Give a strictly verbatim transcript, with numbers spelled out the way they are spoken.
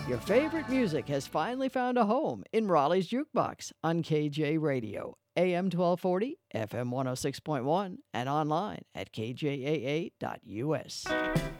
Your favorite music has finally found a home in Raleigh's Jukebox on K J Radio, A M twelve forty, F M one oh six point one, and online at k j a a dot u s.